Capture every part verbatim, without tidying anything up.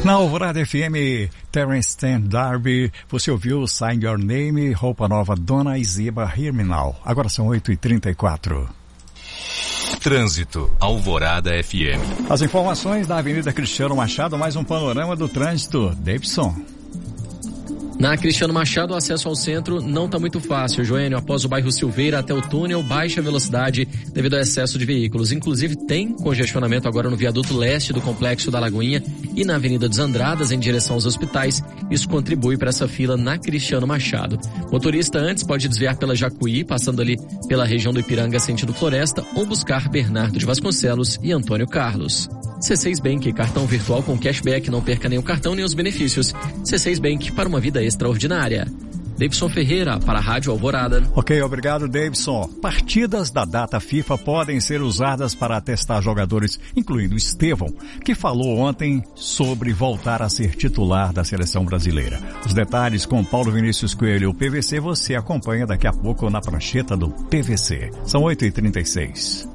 Na Alvorada F M, Terence Stamp D'Arby, você ouviu Sign Your Name, roupa nova Dona Iziba, Hear Me Now. Agora são oito e trinta e quatro. Trânsito, Alvorada F M. As informações da Avenida Cristiano Machado, mais um panorama do trânsito. Davidson. Na Cristiano Machado, o acesso ao centro não está muito fácil, Joênio. Após o bairro Silveira até o túnel, baixa velocidade devido ao excesso de veículos. Inclusive, tem congestionamento agora no viaduto leste do Complexo da Lagoinha e na Avenida dos Andradas, em direção aos hospitais. Isso contribui para essa fila na Cristiano Machado. Motorista antes pode desviar pela Jacuí, passando ali pela região do Ipiranga, sentido Floresta, ou buscar Bernardo de Vasconcelos e Antônio Carlos. C seis Bank, cartão virtual com cashback, não perca nem o cartão nem os benefícios. C seis Bank, para uma vida extraordinária. Davidson Ferreira, para a Rádio Alvorada. Ok, obrigado, Davidson. Partidas da data FIFA podem ser usadas para atestar jogadores, incluindo Estevão, que falou ontem sobre voltar a ser titular da seleção brasileira. Os detalhes com Paulo Vinícius Coelho, o P V C, você acompanha daqui a pouco na prancheta do P V C. São oito e trinta e seis.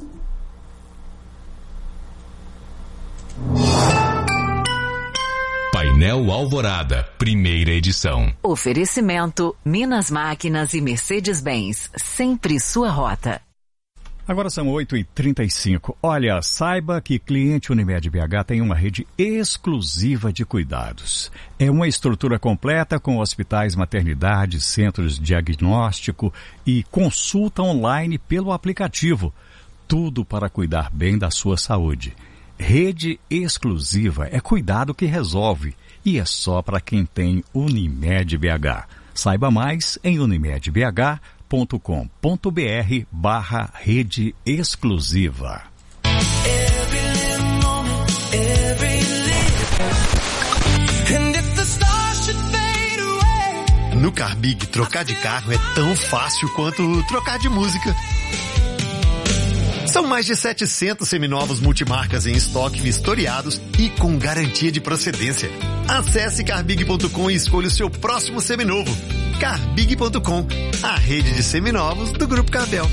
Painel Alvorada, primeira edição. Oferecimento, Minas Máquinas e Mercedes-Benz, sempre sua rota. Agora são oito e trinta e cinco. Olha, saiba que cliente Unimed B H tem uma rede exclusiva de cuidados. É uma estrutura completa com hospitais, maternidades, centros de diagnóstico e consulta online pelo aplicativo. Tudo para cuidar bem da sua saúde. Rede exclusiva é cuidado que resolve e é só para quem tem Unimed B H. Saiba mais em unimedbh.com.br barra rede exclusiva. No Carbig, trocar de carro é tão fácil quanto trocar de música. São mais de setecentos seminovos multimarcas em estoque vistoriados e com garantia de procedência. Acesse carbig ponto com e escolha o seu próximo seminovo. carbig ponto com, a rede de seminovos do Grupo Carvel.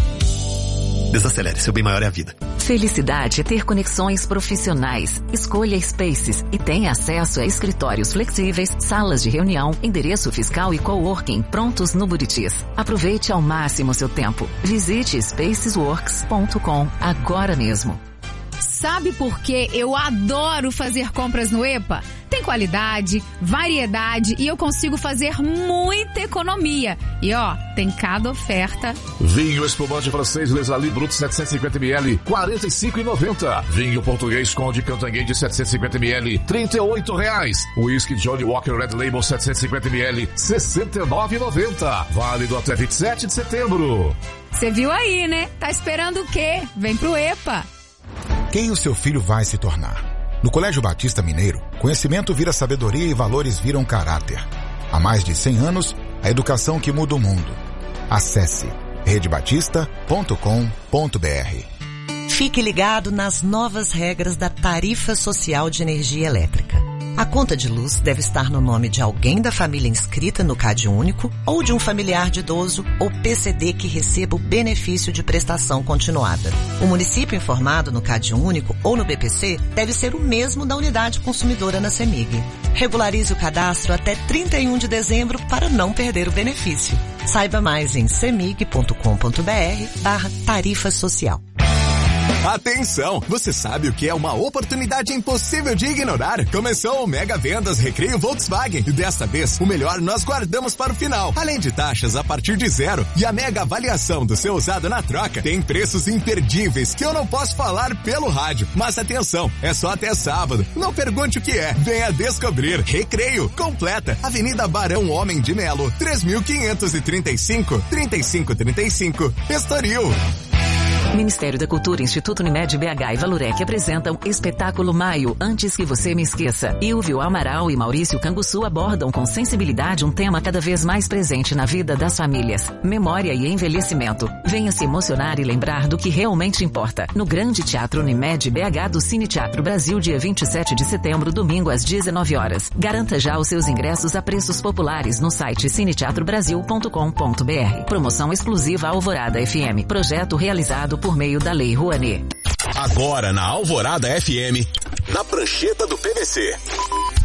Desacelere, seu bem maior é a vida. Felicidade é ter conexões profissionais. Escolha Spaces e tenha acesso a escritórios flexíveis, salas de reunião, endereço fiscal e coworking prontos no Buritis. Aproveite ao máximo seu tempo. Visite spacesworks ponto com agora mesmo. Sabe por que eu adoro fazer compras no E P A? Tem qualidade, variedade e eu consigo fazer muita economia. E ó, tem cada oferta. Vinho espumante francês Les Alis Brut setecentos e cinquenta mililitros, quarenta e cinco reais e noventa centavos. Vinho português Conde Cantanguede setecentos e cinquenta mililitros, trinta e oito reais. Whisky Johnny Walker Red Label setecentos e cinquenta mililitros, sessenta e nove reais e noventa centavos. Válido até vinte e sete de setembro. Você viu aí, né? Tá esperando o quê? Vem pro E P A. Quem o seu filho vai se tornar? No Colégio Batista Mineiro, conhecimento vira sabedoria e valores viram caráter. Há mais de cem anos, a educação que muda o mundo. Acesse rede batista ponto com ponto br. Fique ligado nas novas regras da Tarifa Social de Energia Elétrica. A conta de luz deve estar no nome de alguém da família inscrita no CAD Único ou de um familiar de idoso ou P C D que receba o benefício de prestação continuada. O município informado no CAD Único ou no B P C deve ser o mesmo da unidade consumidora na CEMIG. Regularize o cadastro até trinta e um de dezembro para não perder o benefício. Saiba mais em cemig ponto com ponto br barra tarifa social. Atenção! Você sabe o que é uma oportunidade impossível de ignorar? Começou o Mega Vendas Recreio Volkswagen e desta vez o melhor nós guardamos para o final. Além de taxas a partir de zero e a mega avaliação do seu usado na troca, tem preços imperdíveis que eu não posso falar pelo rádio. Mas atenção, é só até sábado. Não pergunte o que é, venha descobrir. Recreio completa, Avenida Barão Homem de Melo, três mil quinhentos e trinta e cinco, trinta e cinco trinta e cinco, Estoril. Ministério da Cultura, Instituto Unimed B H e Valurec apresentam Espetáculo Maio, Antes que Você Me Esqueça. Ilvio Amaral e Maurício Canguçu abordam com sensibilidade um tema cada vez mais presente na vida das famílias: memória e envelhecimento. Venha se emocionar e lembrar do que realmente importa. No Grande Teatro Unimed B H do Cine Teatro Brasil, dia vinte e sete de setembro, domingo às dezenove horas. Garanta já os seus ingressos a preços populares no site cine teatro brasil ponto com ponto br. Promoção exclusiva Alvorada F M. Projeto realizado por meio da Lei Rouanet. Agora na Alvorada F M, na prancheta do P V C.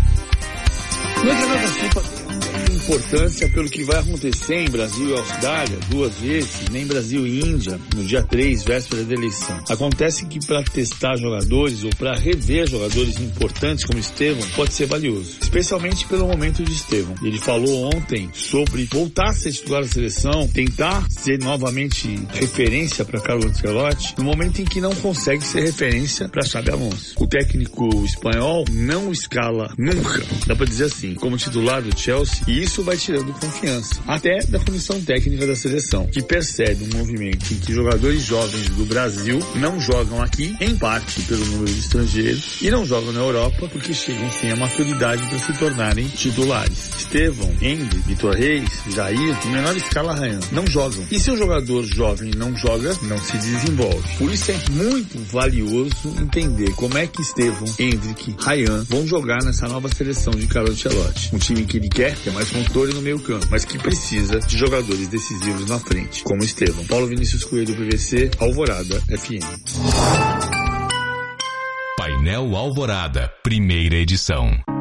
O treinador da FIFA tem importância pelo que vai acontecer em Brasil e Austrália duas vezes, nem Brasil e Índia, no dia três, véspera da eleição. Acontece que para testar jogadores ou para rever jogadores importantes como Estevão pode ser valioso, especialmente pelo momento de Estevão. Ele falou ontem sobre voltar a ser titular da seleção, tentar ser novamente referência para Carlo Ancelotti, no momento em que não consegue ser referência para Xabi Alonso. O técnico espanhol não escala nunca, dá para dizer assim, como titular do Chelsea, e isso vai tirando confiança, até da comissão técnica da seleção, que percebe um movimento em que jogadores jovens do Brasil não jogam aqui, em parte pelo número de estrangeiros, e não jogam na Europa porque chegam sem a maturidade para se tornarem titulares. Estevão, Hendrick, Vitor Reis, Jair, em menor escala Ryan, não jogam. E se o jogador jovem não joga, não se desenvolve. Por isso é muito valioso entender como é que Estevão, Hendrick, Ryan vão jogar nessa nova seleção de Carlo Ancelotti. Um time que ele quer, que é mais controle no meio campo, mas que precisa de jogadores decisivos na frente, como Estevão. Paulo Vinícius Coelho, P V C, Alvorada, F M. Painel Alvorada, primeira edição.